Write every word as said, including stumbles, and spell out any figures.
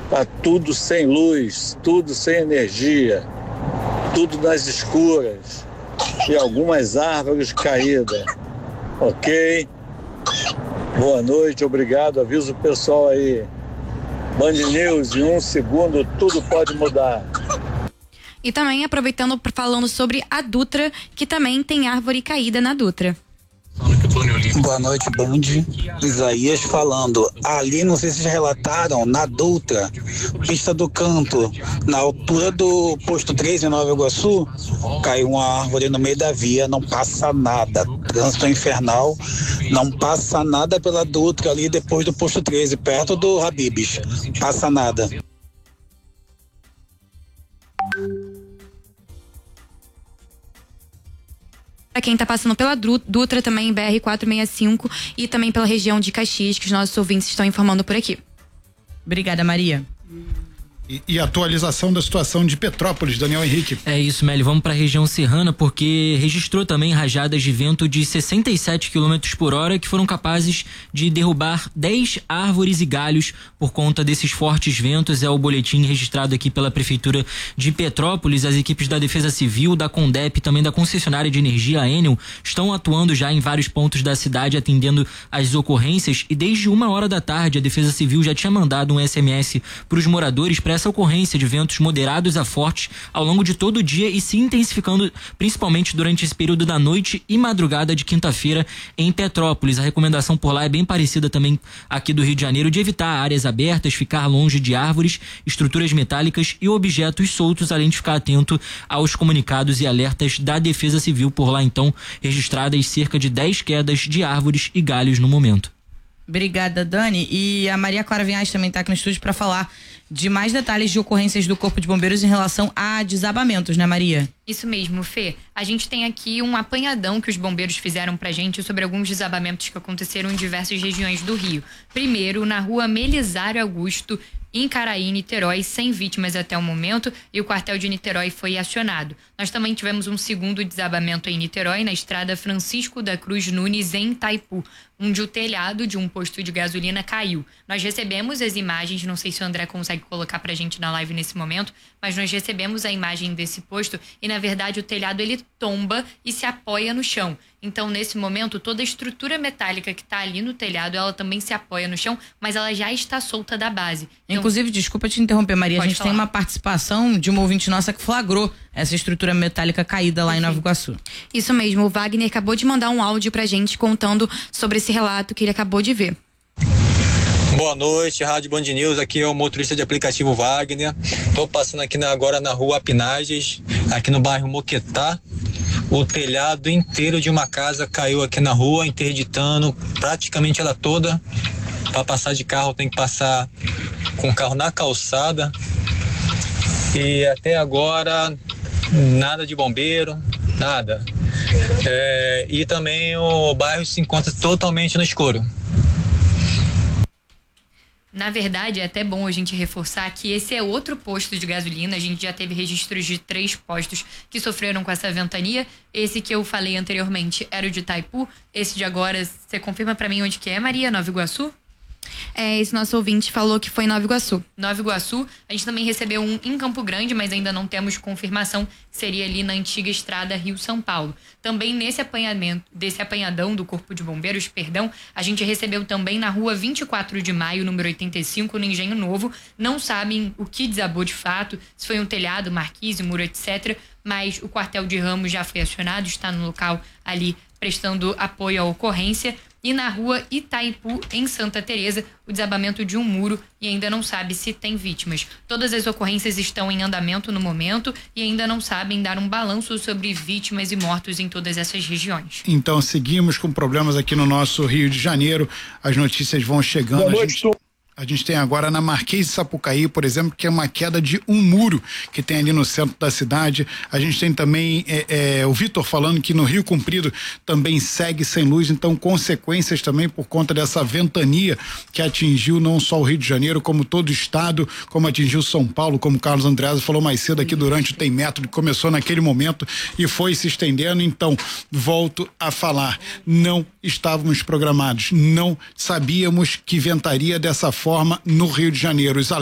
Tá tudo sem luz, tudo sem energia, tudo nas escuras e algumas árvores caídas. Ok? Boa noite, obrigado. Avisa o pessoal aí. Band News, em um segundo tudo pode mudar. E também aproveitando, falando sobre a Dutra, que também tem árvore caída na Dutra. Boa noite, Band. Isaías falando. Ali, não sei se já relataram, na Dutra, pista do Canto, na altura do posto três em Nova Iguaçu, caiu uma árvore no meio da via, não passa nada. Trânsito infernal, não passa nada pela Dutra ali depois do posto treze, perto do Habib's. Passa nada. Para quem está passando pela Dutra, também B R quatrocentos e sessenta e cinco e também pela região de Caxias, que os nossos ouvintes estão informando por aqui. Obrigada, Maria. E, e atualização da situação de Petrópolis, Daniel Henrique. É isso, Meli, vamos para a região serrana, porque registrou também rajadas de vento de sessenta e sete quilômetros por hora que foram capazes de derrubar dez árvores e galhos por conta desses fortes ventos. É o boletim registrado aqui pela Prefeitura de Petrópolis. As equipes da Defesa Civil, da Condep e também da concessionária de energia, a Enel, estão atuando já em vários pontos da cidade, atendendo as ocorrências, e desde uma hora da tarde a Defesa Civil já tinha mandado um S M S para os moradores para essa ocorrência de ventos moderados a fortes ao longo de todo o dia e se intensificando principalmente durante esse período da noite e madrugada de quinta-feira em Petrópolis. A recomendação por lá é bem parecida também aqui do Rio de Janeiro, de evitar áreas abertas, ficar longe de árvores, estruturas metálicas e objetos soltos, além de ficar atento aos comunicados e alertas da Defesa Civil. Por lá, então, registradas cerca de dez quedas de árvores e galhos no momento. Obrigada, Dani. E a Maria Clara Vinhais também está aqui no estúdio para falar de mais detalhes de ocorrências do Corpo de Bombeiros em relação a desabamentos, né, Maria? Isso mesmo, Fê. A gente tem aqui um apanhadão que os bombeiros fizeram pra gente sobre alguns desabamentos que aconteceram em diversas regiões do Rio. Primeiro, na rua Melisário Augusto, em Caraí, Niterói, sem vítimas até o momento, e o quartel de Niterói foi acionado. Nós também tivemos um segundo desabamento em Niterói, na estrada Francisco da Cruz Nunes, em Itaipu, onde o telhado de um posto de gasolina caiu. Nós recebemos as imagens, não sei se o André consegue colocar pra gente na live nesse momento, mas nós recebemos a imagem desse posto e, na verdade, o telhado ele tomba e se apoia no chão. Então, nesse momento, toda a estrutura metálica que está ali no telhado, ela também se apoia no chão, mas ela já está solta da base. Então, inclusive, desculpa te interromper, Maria, a gente falar. tem uma participação de uma ouvinte nossa que flagrou essa estrutura metálica caída lá em Nova Iguaçu. Isso mesmo, o Wagner acabou de mandar um áudio pra gente contando sobre esse relato que ele acabou de ver. Boa noite, Rádio Band News, aqui é o motorista de aplicativo Wagner. Estou passando aqui na, agora na rua Apinages, aqui no bairro Moquetá. O telhado inteiro de uma casa caiu aqui na rua, interditando praticamente ela toda. Para passar de carro tem que passar com o carro na calçada. E até agora nada de bombeiro, nada. É, e também o bairro se encontra totalmente no escuro. Na verdade, é até bom a gente reforçar que esse é outro posto de gasolina. A gente já teve registros de três postos que sofreram com essa ventania. Esse que eu falei anteriormente era o de Itaipu. Esse de agora, você confirma pra mim onde que é, Maria? Nova Iguaçu? É, esse nosso ouvinte falou que foi em Nova Iguaçu. Nova Iguaçu. A gente também recebeu um em Campo Grande, mas ainda não temos confirmação. Seria ali na antiga estrada Rio-São Paulo. Também nesse apanhamento, desse apanhadão do Corpo de Bombeiros, perdão, a gente recebeu também na rua vinte e quatro de maio, número oitenta e cinco, no Engenho Novo. Não sabem o que desabou de fato, se foi um telhado, marquise, muro, etcétera. Mas o quartel de Ramos já foi acionado, está no local ali prestando apoio à ocorrência. E na rua Itaipu, em Santa Teresa, o desabamento de um muro e ainda não sabe se tem vítimas. Todas as ocorrências estão em andamento no momento e ainda não sabem dar um balanço sobre vítimas e mortos em todas essas regiões. Então seguimos com problemas aqui no nosso Rio de Janeiro. As notícias vão chegando. Boa a noite, gente... A gente tem agora na Marquês de Sapucaí, por exemplo, que é uma queda de um muro que tem ali no centro da cidade. A gente tem também é, é, o Vitor falando que no Rio Comprido também segue sem luz, então consequências também por conta dessa ventania que atingiu não só o Rio de Janeiro, como todo o estado, como atingiu São Paulo, como o Carlos Andreasa falou mais cedo aqui durante o Tem Método, que começou naquele momento e foi se estendendo. Então, volto a falar, não estávamos programados, não sabíamos que ventaria dessa forma no Rio de Janeiro. Os